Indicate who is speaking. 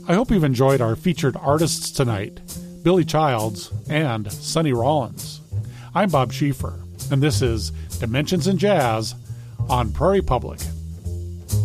Speaker 1: I hope you've enjoyed our featured artists tonight, Billy Childs and Sonny Rollins. I'm Bob Schieffer, and this is Dimensions in Jazz on Prairie Public.